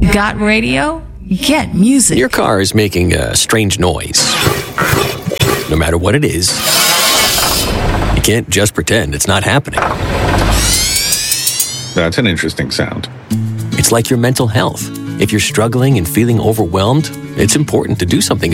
Got radio? Get music. Your car is making a strange noise. No matter what it is, you can't just pretend it's not happening. That's an interesting sound. It's like your mental health. If you're struggling and feeling overwhelmed, it's important to do something